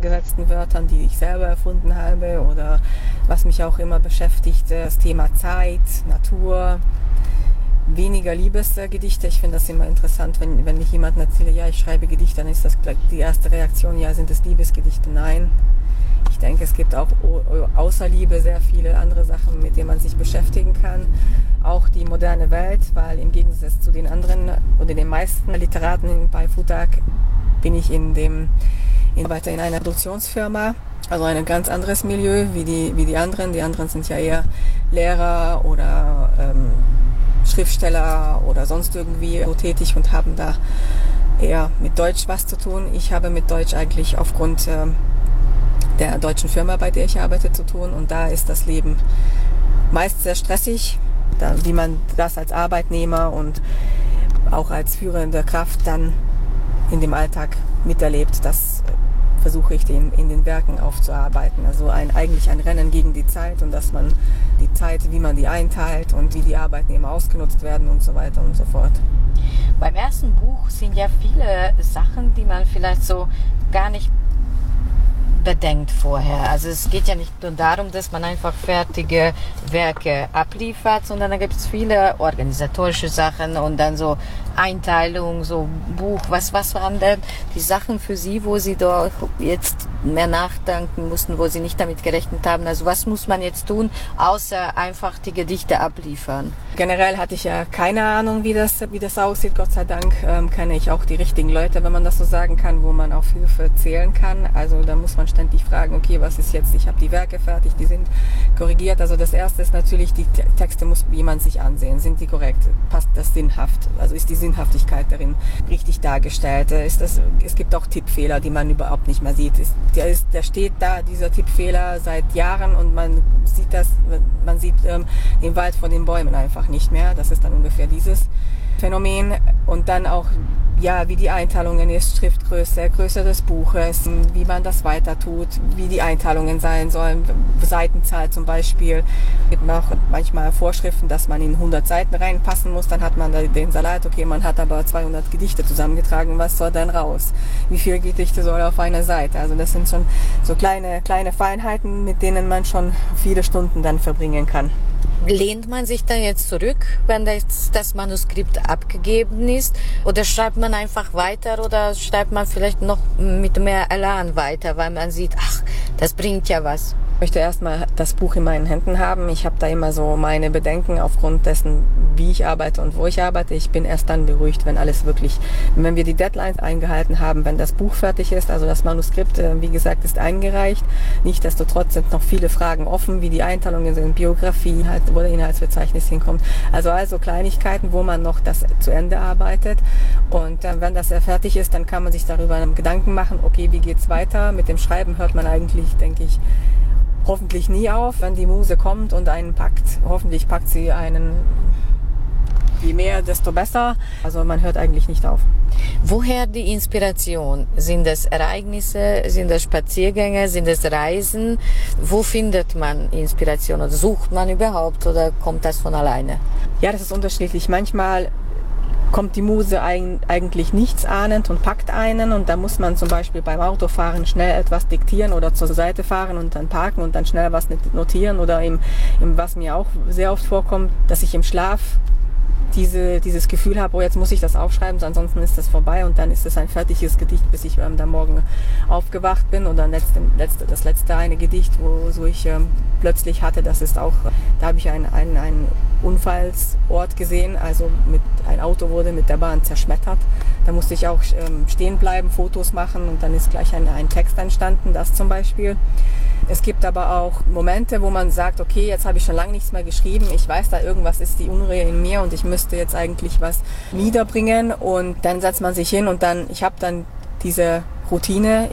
gesetzten Wörtern, die ich selber erfunden habe, oder was mich auch immer beschäftigt, das Thema Zeit, Natur, weniger Liebesgedichte. Ich finde das immer interessant, wenn ich jemandem erzähle, ja, ich schreibe Gedichte, dann ist das die erste Reaktion, ja, sind es Liebesgedichte? Nein. Ich denke, es gibt auch außer Liebe sehr viele andere Sachen, mit denen man sich beschäftigen kann. Auch die moderne Welt, weil im Gegensatz zu den anderen oder den meisten Literaten bei Futag bin ich arbeite in einer Produktionsfirma, also ein ganz anderes Milieu wie die anderen. Die anderen sind ja eher Lehrer oder Schriftsteller oder sonst irgendwie so tätig und haben da eher mit Deutsch was zu tun. Ich habe mit Deutsch eigentlich aufgrund der deutschen Firma, bei der ich arbeite, zu tun, und da ist das Leben meist sehr stressig, wie man das als Arbeitnehmer und auch als führende Kraft dann in dem Alltag miterlebt. Das versuche ich in den Werken aufzuarbeiten. Also eigentlich ein Rennen gegen die Zeit, und dass man die Zeit, wie man die einteilt und wie die Arbeitnehmer ausgenutzt werden und so weiter und so fort. Beim ersten Buch sind ja viele Sachen, die man vielleicht so gar nicht bedenkt vorher. Also es geht ja nicht nur darum, dass man einfach fertige Werke abliefert, sondern da gibt es viele organisatorische Sachen und dann so Einteilung, so Buch. Was waren denn die Sachen für Sie, wo Sie doch jetzt mehr nachdenken mussten, wo Sie nicht damit gerechnet haben? Also was muss man jetzt tun, außer einfach die Gedichte abliefern? Generell hatte ich ja keine Ahnung, wie das aussieht. Gott sei Dank kenne ich auch die richtigen Leute, wenn man das so sagen kann, wo man auf Hilfe zählen kann. Also da muss man ständig fragen, okay, was ist jetzt? Ich habe die Werke fertig, die sind korrigiert. Also das Erste ist natürlich, die Texte muss jemand sich ansehen. Sind die korrekt? Passt das sinnhaft? Also ist die Sinnhaftigkeit darin richtig dargestellt? Es gibt auch Tippfehler, die man überhaupt nicht mehr sieht. Der steht da, dieser Tippfehler, seit Jahren, und man sieht den Wald von den Bäumen einfach nicht mehr. Das ist dann ungefähr dieses Phänomen. Und dann auch, ja, wie die Einteilungen ist, Schriftgröße, Größe des Buches, wie man das weiter tut, wie die Einteilungen sein sollen, Seitenzahl zum Beispiel. Es gibt auch manchmal Vorschriften, dass man in 100 Seiten reinpassen muss, dann hat man da den Salat, okay, man hat aber 200 Gedichte zusammengetragen, was soll dann raus? Wie viele Gedichte soll auf einer Seite? Also das sind schon so kleine Feinheiten, mit denen man schon viele Stunden dann verbringen kann. Lehnt man sich dann jetzt zurück, wenn das Manuskript abgegeben ist? Oder schreibt man einfach weiter, oder schreibt man vielleicht noch mit mehr Elan weiter, weil man sieht, ach, das bringt ja was? Ich möchte erstmal das Buch in meinen Händen haben. Ich habe da immer so meine Bedenken aufgrund dessen, wie ich arbeite und wo ich arbeite. Ich bin erst dann beruhigt, wenn wir die Deadlines eingehalten haben, wenn das Buch fertig ist. Also das Manuskript, wie gesagt, ist eingereicht. Nichtsdestotrotz sind noch viele Fragen offen, wie die Einteilungen sind, Biografie, wo der Inhaltsverzeichnis hinkommt. Also Kleinigkeiten, wo man noch das zu Ende arbeitet. Und wenn das fertig ist, dann kann man sich darüber Gedanken machen, okay, wie geht's weiter? Mit dem Schreiben hört man eigentlich, denke ich, hoffentlich nie auf, wenn die Muse kommt und einen packt. Hoffentlich packt sie einen, je mehr, desto besser. Also man hört eigentlich nicht auf. Woher die Inspiration? Sind es Ereignisse, sind es Spaziergänge, sind es Reisen? Wo findet man Inspiration? Oder sucht man überhaupt, oder kommt das von alleine? Ja, das ist unterschiedlich. Manchmal kommt die Muse eigentlich nichts ahnend und packt einen, und da muss man zum Beispiel beim Autofahren schnell etwas diktieren oder zur Seite fahren und dann parken und dann schnell was notieren, oder was mir auch sehr oft vorkommt, dass ich im Schlaf dieses Gefühl habe, oh, jetzt muss ich das aufschreiben, ansonsten ist das vorbei, und dann ist es ein fertiges Gedicht, bis ich am Morgen aufgewacht bin. Und dann das letzte eine Gedicht, wo ich plötzlich hatte, das ist auch, da habe ich einen Unfallsort gesehen, also ein Auto wurde mit der Bahn zerschmettert. Da musste ich auch stehen bleiben, Fotos machen, und dann ist gleich ein Text entstanden, das zum Beispiel. Es gibt aber auch Momente, wo man sagt, okay, jetzt habe ich schon lange nichts mehr geschrieben, ich weiß, da irgendwas ist die Unruhe in mir und ich müsste jetzt eigentlich was niederbringen, und dann setzt man sich hin, und ich habe dann diese Routine,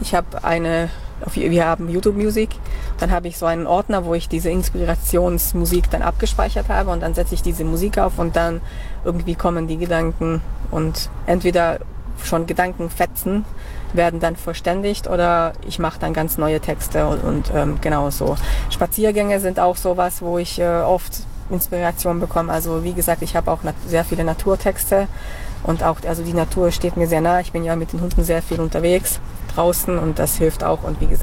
wir haben YouTube Music, dann habe ich so einen Ordner, wo ich diese Inspirationsmusik dann abgespeichert habe, und dann setze ich diese Musik auf, und dann irgendwie kommen die Gedanken, und entweder schon Gedankenfetzen werden dann verständigt, oder ich mache dann ganz neue Texte, und genau so. Spaziergänge sind auch sowas, wo ich oft Inspiration bekomme. Also wie gesagt, ich habe auch sehr viele Naturtexte, und auch, also die Natur steht mir sehr nah. Ich bin ja mit den Hunden sehr viel unterwegs draußen, und das hilft auch, und wie gesagt,